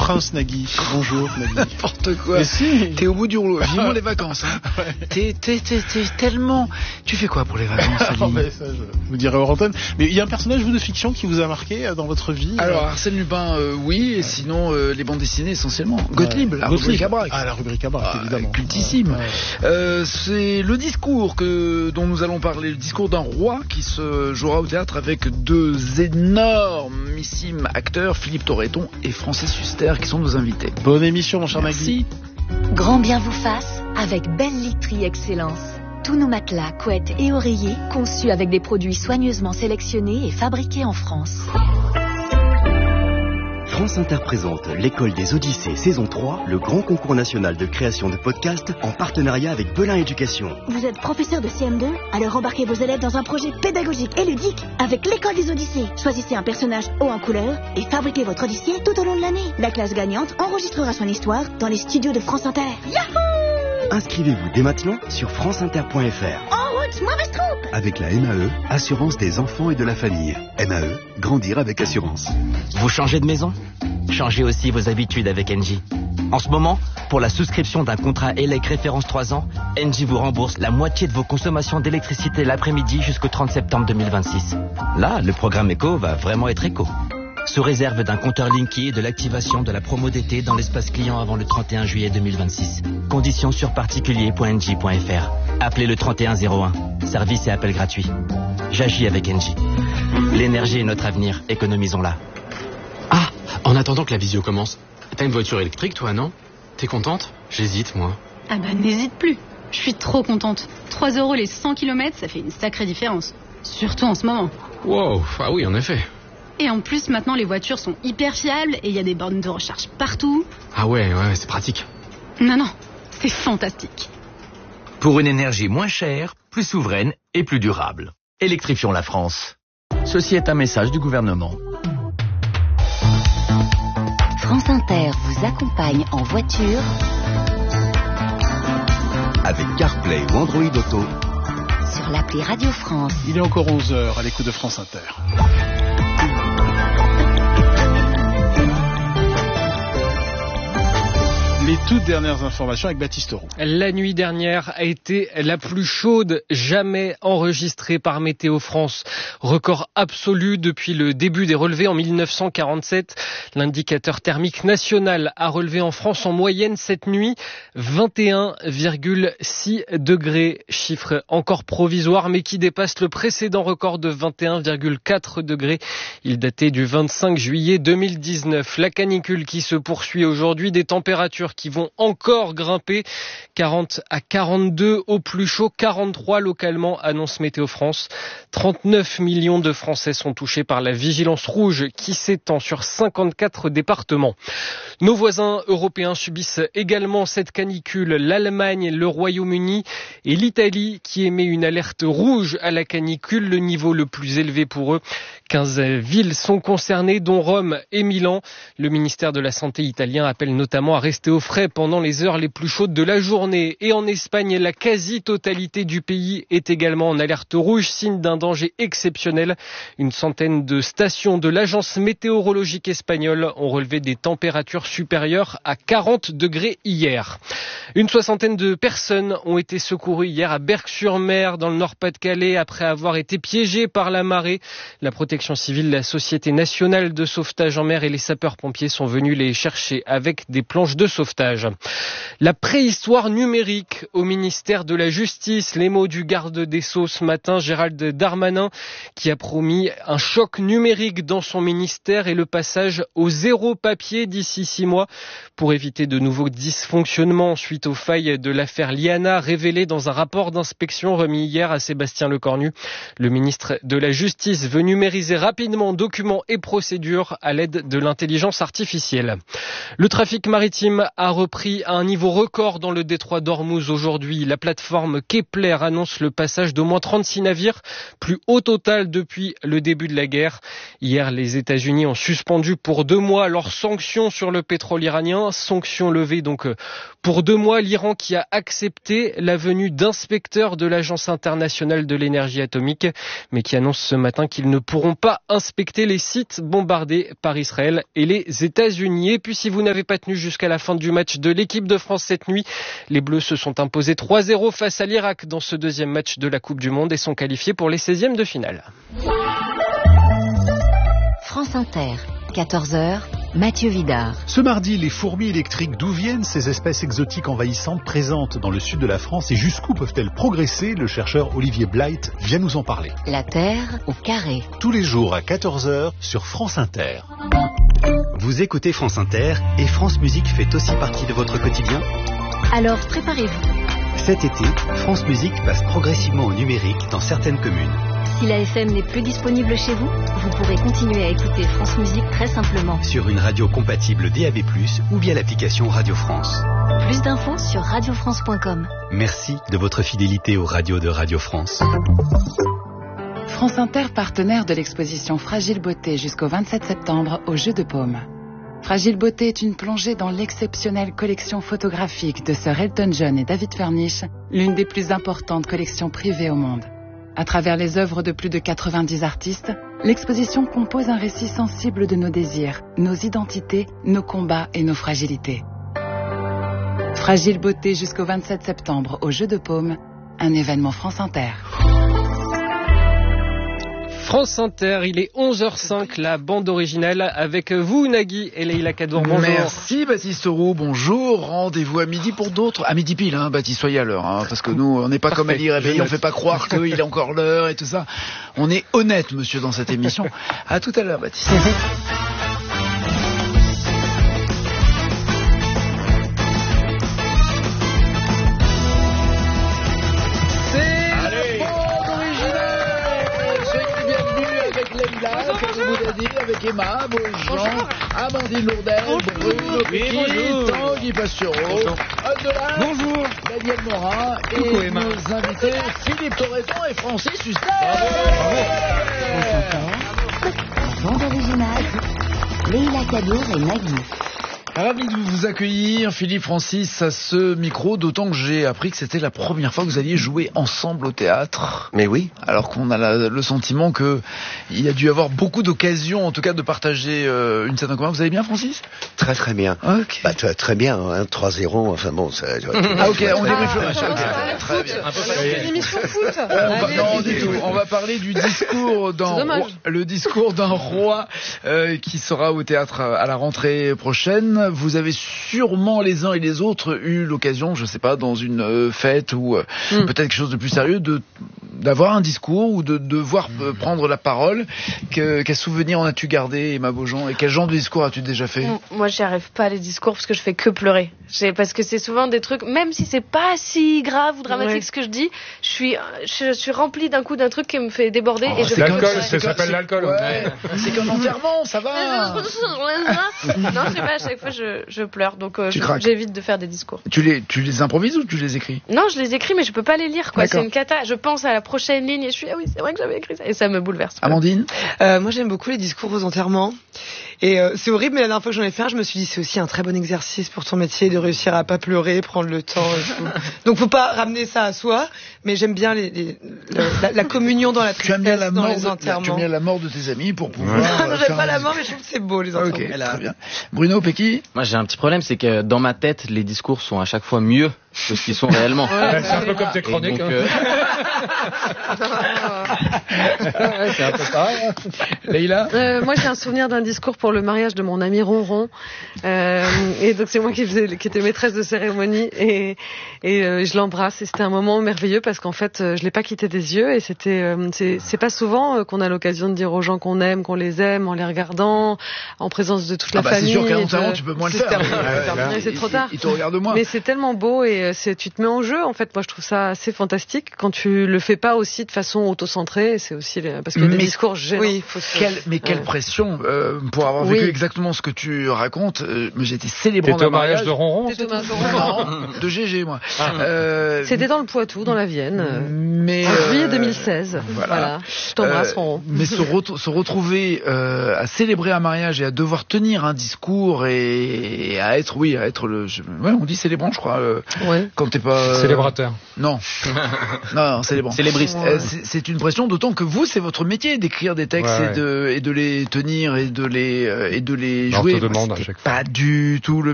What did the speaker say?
Prince Nagui. Bonjour Nagui. N'importe quoi. Si. T'es au bout du rouleau. Vivement les vacances. Hein. Ouais. T'es tellement... Tu fais quoi pour les vacances, Ali? Ça, je vous dirai hors antenne. Mais il y a un personnage, vous, de fiction qui vous a marqué dans votre vie? Alors, Arsène Lupin, oui, et sinon, les bandes dessinées essentiellement. Gottlieb, la rubrique à braque. Ah, la rubrique à braque, évidemment. Cultissime. Ouais. C'est le discours dont nous allons parler, le discours d'un roi qui se jouera au théâtre avec deux énormissimes acteurs, Philippe Torreton et Francis Huster, qui sont nos invités. Bonne émission, mon cher Merci. Nagui. Grand bien vous fasse avec Belle Literie Excellence. Tous nos matelas, couettes et oreillers conçus avec des produits soigneusement sélectionnés et fabriqués en France. France Inter présente l'École des Odyssées saison 3, le grand concours national de création de podcasts en partenariat avec Belin Éducation. Vous êtes professeur de CM2? Alors embarquez vos élèves dans un projet pédagogique et ludique avec l'École des Odyssées. Choisissez un personnage haut en couleur et fabriquez votre Odyssée tout au long de l'année. La classe gagnante enregistrera son histoire dans les studios de France Inter. Yahoo! Inscrivez-vous dès maintenant sur franceinter.fr. En route, mauvaise troupe! Avec la MAE, Assurance des enfants et de la famille. MAE, grandir avec assurance. Vous changez de maison? Changez aussi vos habitudes avec Engie. En ce moment, pour la souscription d'un contrat ELEC référence 3 ans, Engie vous rembourse la moitié de vos consommations d'électricité l'après-midi jusqu'au 30 septembre 2026. Là, le programme éco va vraiment être éco. Sous réserve d'un compteur Linky et de l'activation de la promo d'été dans l'espace client avant le 31 juillet 2026. Conditions sur particulier.engie.fr. Appelez le 3101. Service et appel gratuit. J'agis avec Engie. L'énergie est notre avenir. Économisons-la. Ah, en attendant que la visio commence, t'as une voiture électrique toi, non? T'es contente? J'hésite, moi. Ah bah n'hésite plus. Je suis trop contente. 3 € les 100 km, ça fait une sacrée différence. Surtout en ce moment. Wow, ah oui, en effet. Et en plus, maintenant, les voitures sont hyper fiables et il y a des bornes de recharge partout. Ah ouais, c'est pratique. Non, c'est fantastique. Pour une énergie moins chère, plus souveraine et plus durable. Électrifions la France. Ceci est un message du gouvernement. France Inter vous accompagne en voiture Avec CarPlay ou Android Auto. sur l'appli Radio France. Il est encore 11h à l'écoute de France Inter. Les toutes dernières informations avec Baptiste Roux. La nuit dernière a été la plus chaude jamais enregistrée par Météo France. Record absolu depuis le début des relevés en 1947. L'indicateur thermique national a relevé en France en moyenne cette nuit 21,6 degrés. Chiffre encore provisoire mais qui dépasse le précédent record de 21,4 degrés. Il datait du 25 juillet 2019. La canicule qui se poursuit aujourd'hui, des températures qui vont encore grimper, 40 à 42 au plus chaud, 43 localement, annonce Météo France. 39 millions de Français sont touchés par la vigilance rouge qui s'étend sur 54 départements. Nos voisins européens subissent également cette canicule, l'Allemagne, le Royaume-Uni et l'Italie qui émet une alerte rouge à la canicule, le niveau le plus élevé pour eux. 15 villes sont concernées, dont Rome et Milan. Le ministère de la Santé italien appelle notamment à rester au frais pendant les heures les plus chaudes de la journée. Et en Espagne, la quasi-totalité du pays est également en alerte rouge, signe d'un danger exceptionnel. Une centaine de stations de l'agence météorologique espagnole ont relevé des températures supérieures à 40 degrés hier. Une soixantaine de personnes ont été secourues hier à Berck-sur-Mer, dans le Nord-Pas-de-Calais, après avoir été piégées par la marée. La protection civile, la Société nationale de sauvetage en mer et les sapeurs-pompiers sont venus les chercher avec des planches de sauvetage. La préhistoire numérique au ministère de la Justice, les mots du garde des Sceaux ce matin, Gérald Darmanin, qui a promis un choc numérique dans son ministère et le passage au zéro papier d'ici 6 mois pour éviter de nouveaux dysfonctionnements suite aux failles de l'affaire Liana révélées dans un rapport d'inspection remis hier à Sébastien Lecornu. Le ministre de la Justice veut numériser rapidement documents et procédures à l'aide de l'intelligence artificielle. Le trafic maritime a repris à un niveau record dans le détroit d'Ormuz aujourd'hui. La plateforme Kepler annonce le passage d'au moins 36 navires, plus haut total depuis le début de la guerre. Hier, les États-Unis ont suspendu pour 2 mois leurs sanctions sur le pétrole iranien. Sanctions levées donc pour 2 mois. L'Iran qui a accepté la venue d'inspecteurs de l'Agence internationale de l'énergie atomique, mais qui annonce ce matin qu'ils ne pourront pas inspecter les sites bombardés par Israël et les États-Unis. Et puis si vous n'avez pas tenu jusqu'à la fin du match de l'équipe de France cette nuit, les Bleus se sont imposés 3-0 face à l'Irak dans ce deuxième match de la Coupe du Monde et sont qualifiés pour les 16e de finale. France Inter, 14h, Mathieu Vidard. Ce mardi, les fourmis électriques, d'où viennent ces espèces exotiques envahissantes présentes dans le sud de la France et jusqu'où peuvent-elles progresser? Le chercheur Olivier Blight vient nous en parler. La Terre au carré. Tous les jours à 14h sur France Inter. Vous écoutez France Inter et France Musique fait aussi partie de votre quotidien? Alors préparez-vous. Cet été, France Musique passe progressivement au numérique dans certaines communes. Si la FM n'est plus disponible chez vous, vous pourrez continuer à écouter France Musique très simplement. Sur une radio compatible DAB+, ou via l'application Radio France. Plus d'infos sur radiofrance.com. Merci de votre fidélité aux radios de Radio France. France Inter, partenaire de l'exposition Fragile Beauté jusqu'au 27 septembre au Jeu de Paume. Fragile Beauté est une plongée dans l'exceptionnelle collection photographique de Sir Elton John et David Furnish, l'une des plus importantes collections privées au monde. À travers les œuvres de plus de 90 artistes, l'exposition compose un récit sensible de nos désirs, nos identités, nos combats et nos fragilités. Fragile Beauté jusqu'au 27 septembre au Jeu de Paume, un événement France Inter. France Inter, il est 11h05, la bande originale avec vous Nagui et Leïla Kadour. Bonjour. Merci Baptiste Roux, bonjour. Rendez-vous à midi pour d'autres. À midi pile, Baptiste, soyez à l'heure, parce que nous, on n'est pas comme Ali Réveillé, on fait pas croire qu'il est encore l'heure et tout ça. On est honnête, monsieur, dans cette émission. À tout à l'heure, Baptiste. Avec Emma, Beaujean, Amandine Lourdel, Bruno Péqui, Tanguy Pastureau, Anne bonjour, Daniel Morin et nos invités Philippe Torreton et Francis Huster. Bande originale, Leïla Kadour et Nagui. Ravi de vous accueillir, Philippe, Francis, à ce micro, d'autant que j'ai appris que c'était la première fois que vous alliez jouer ensemble au théâtre. Mais oui. Alors qu'on a le sentiment que il y a dû y avoir beaucoup d'occasions, en tout cas, de partager une scène en commun. Vous allez bien, Francis? Très très bien. Okay. Bah, très bien, 3-0, enfin bon, ça... Ah ok, on débriefe le match. Très bien. C'est une émission foot. Non, du tout. On va parler du discours d'un roi qui sera au théâtre à la rentrée prochaine. Vous avez sûrement les uns et les autres eu l'occasion, je sais pas, dans une fête ou peut-être quelque chose de plus sérieux, d'avoir un discours ou de devoir prendre la parole. Quel souvenir en as-tu gardé, Emma Beaujean, et quel genre de discours as-tu déjà fait? Moi, j'y arrive pas à les discours parce que je fais que pleurer. Parce que c'est souvent des trucs, même si c'est pas si grave ou dramatique ce que je dis, je suis remplie d'un coup d'un truc qui me fait déborder. Et je l'alcool, ça s'appelle l'alcool. Ouais. C'est comme l'enterrement, ça va. Non, je sais pas, à chaque fois je pleure, donc j'évite de faire des discours. Tu les improvises ou tu les écris? Non, je les écris, mais je peux pas les lire, quoi. C'est une cata. Je pense à la prochaine ligne et je suis ah oui, c'est vrai que j'avais écrit ça, et ça me bouleverse. Amandine? Moi, j'aime beaucoup les discours aux enterrements. Et c'est horrible, mais la dernière fois que j'en ai fait un, je me suis dit c'est aussi un très bon exercice pour ton métier de réussir à pas pleurer, prendre le temps et tout. Donc faut pas ramener ça à soi, mais j'aime bien la communion dans la tristesse, dans les enterrements. Tu aimes bien la mort de tes amis pour pouvoir... Non, pas la mort, mais je trouve que c'est beau les enterrements. Okay, très bien. Bruno Péqui? Moi j'ai un petit problème, c'est que dans ma tête, les discours sont à chaque fois mieux que ce qu'ils sont réellement. C'est un peu comme tes chroniques. Donc, c'est un peu pareil. Leïla? Moi j'ai un souvenir d'un discours pour le mariage de mon ami Ronron, et donc c'est moi qui étais maîtresse de cérémonie, et je l'embrasse, et c'était un moment merveilleux parce qu'en fait je l'ai pas quitté des yeux, et c'est pas souvent qu'on a l'occasion de dire aux gens qu'on aime, qu'on les aime en les regardant en présence de toute la famille. C'est sûr qu'à l'enterrement tu peux moins le faire. C'est trop tard. Il te regarde moins. Mais c'est tellement beau, et tu te mets en jeu, en fait. Moi je trouve ça assez fantastique quand tu tu le fais pas aussi de façon auto-centrée. C'est aussi parce qu'il y a des discours gênants. Oui, quelle pression pour avoir vécu exactement ce que tu racontes. J'étais célébrant d'un mariage de Ronron. De GG, moi. C'était dans le Poitou, dans la Vienne. En juillet 2016. Voilà. Je t'embrasse, Ronron. Mais se retrouver à célébrer un mariage et à devoir tenir un discours et à être on dit célébrant, je crois. Quand t'es pas célébrateur. Non, célébrant. Célébriste. C'est une pression, d'autant que vous, c'est votre métier d'écrire des textes et de les tenir et de les jouer. On te demande à chaque fois. Pas du tout le